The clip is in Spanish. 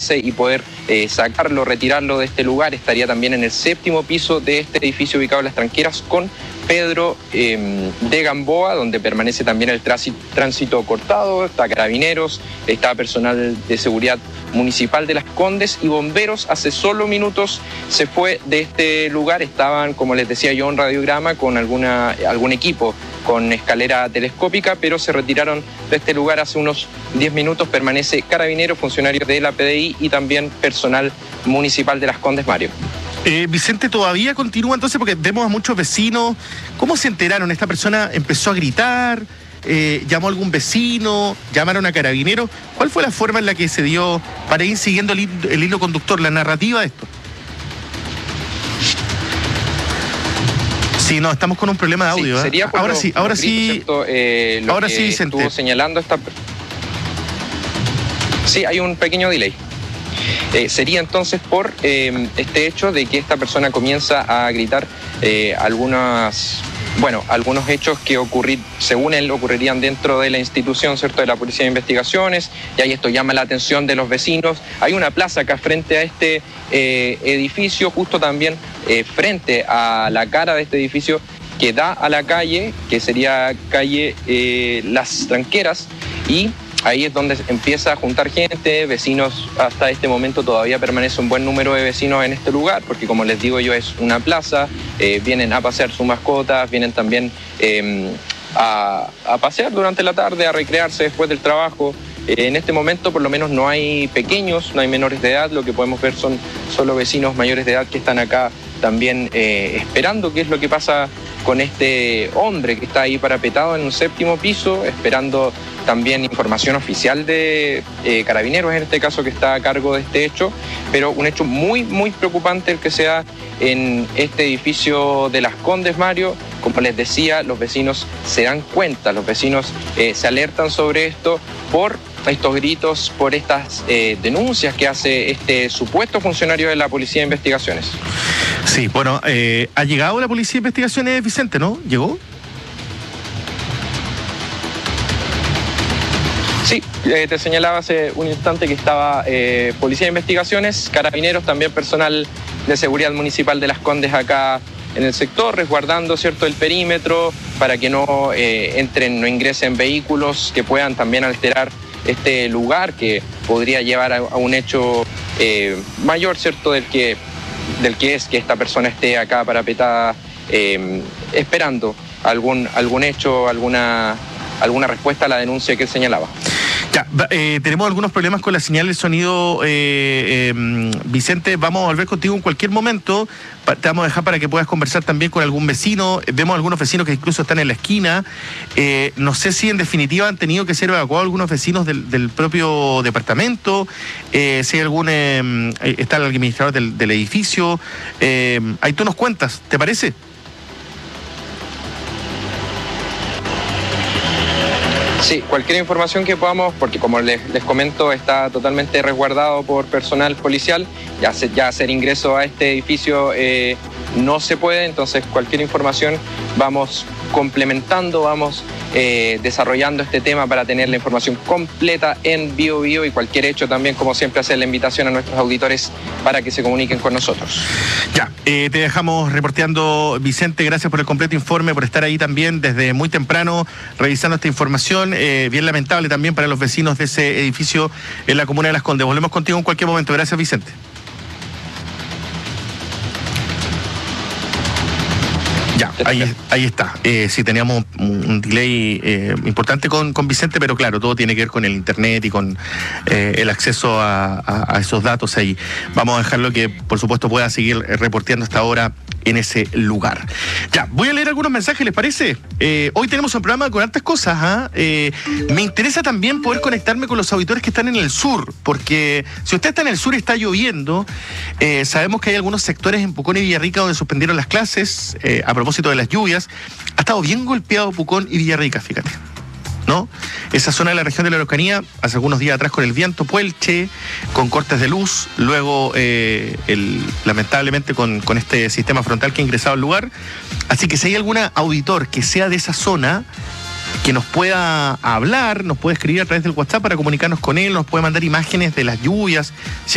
acercarse y poder sacarlo, retirarlo de este lugar. Estaría también en el 7º piso de este edificio ubicado en Las Tranqueras con Pedro de Gamboa, donde permanece también el tránsito cortado. Está Carabineros, está personal de seguridad municipal de Las Condes y bomberos. Hace solo minutos se fue de este lugar. Estaban, como les decía yo, en radiograma con algún equipo con escalera telescópica, pero se retiraron de este lugar hace unos 10 minutos. Permanece Carabineros, funcionarios de la PDI y también personal municipal de Las Condes, Mario. Vicente, ¿todavía continúa entonces? Porque vemos a muchos vecinos. ¿Cómo se enteraron? ¿Esta persona empezó a gritar? ¿Llamó a algún vecino? ¿Llamaron a Carabineros? ¿Cuál fue la forma en la que se dio para ir siguiendo el hilo conductor, la narrativa de esto? Sí, no, estamos con un problema de audio. Sí, sería ahora sí, ahora sí. Ahora sí, Vicente. Estuvo señalando Sí, hay un pequeño delay. Sería entonces por este hecho de que esta persona comienza a gritar algunos hechos que según él ocurrirían dentro de la institución, ¿cierto?, de la Policía de Investigaciones, y ahí esto llama la atención de los vecinos. Hay una plaza acá frente a este edificio, justo también frente a la cara de este edificio que da a la calle, que sería calle Las Tranqueras, y ahí es donde empieza a juntar gente, vecinos. Hasta este momento todavía permanece un buen número de vecinos en este lugar, porque como les digo yo, es una plaza, vienen a pasear sus mascotas, vienen también a pasear durante la tarde, a recrearse después del trabajo. En este momento por lo menos no hay pequeños, no hay menores de edad, lo que podemos ver son solo vecinos mayores de edad que están acá también esperando qué es lo que pasa con este hombre que está ahí parapetado en un 7º piso, esperando también información oficial de Carabineros, en este caso, que está a cargo de este hecho. Pero un hecho muy, muy preocupante el que se da en este edificio de Las Condes, Mario. Como les decía, los vecinos se dan cuenta, los vecinos se alertan sobre esto por estos gritos, por estas denuncias que hace este supuesto funcionario de la Policía de Investigaciones. Sí, bueno, ha llegado la Policía de Investigaciones, Vicente, ¿no? ¿Llegó? Sí, te señalaba hace un instante que estaba Policía de Investigaciones, Carabineros, también personal de seguridad municipal de Las Condes acá en el sector, resguardando, ¿cierto?, el perímetro para que no no ingresen vehículos que puedan también alterar este lugar, que podría llevar a un hecho mayor, ¿cierto?, del que es que esta persona esté acá parapetada esperando algún hecho, alguna respuesta a la denuncia que él señalaba. Ya, tenemos algunos problemas con la señal de sonido, Vicente. Vamos a volver contigo en cualquier momento. Te vamos a dejar para que puedas conversar también con algún vecino. Vemos algunos vecinos que incluso están en la esquina. No sé si en definitiva han tenido que ser evacuados algunos vecinos del propio departamento. Si hay está el administrador del edificio. Ahí tú nos cuentas, ¿te parece? Sí, cualquier información que podamos, porque como les comento, está totalmente resguardado por personal policial. Ya hacer ingreso a este edificio no se puede, entonces cualquier información vamos complementando, vamos desarrollando este tema para tener la información completa en Bio Bio, y cualquier hecho también, como siempre, hacer la invitación a nuestros auditores para que se comuniquen con nosotros. Ya, te dejamos reporteando, Vicente. Gracias por el completo informe, por estar ahí también desde muy temprano revisando esta información. Bien lamentable también para los vecinos de ese edificio en la comuna de Las Condes. Volvemos contigo en cualquier momento. Gracias, Vicente. Ya, ahí está. Sí, teníamos un delay importante con Vicente, pero claro, todo tiene que ver con el internet y con el acceso a esos datos ahí. Vamos a dejarlo que, por supuesto, pueda seguir reporteando hasta ahora en ese lugar. Ya, voy a leer algunos mensajes, ¿les parece? Hoy tenemos un programa con hartas cosas. Me interesa también poder conectarme con los auditores que están en el sur, porque si usted está en el sur y está lloviendo, sabemos que hay algunos sectores en Pucón y Villarrica donde suspendieron las clases a propósito de las lluvias. Ha estado bien golpeado Pucón y Villarrica, fíjate, ¿no? Esa zona de la región de la Araucanía, hace algunos días atrás con el viento, Puelche, con cortes de luz, luego lamentablemente con este sistema frontal que ha ingresado al lugar. Así que si hay algún auditor que sea de esa zona, que nos pueda hablar, nos puede escribir a través del WhatsApp para comunicarnos con él, nos puede mandar imágenes de las lluvias.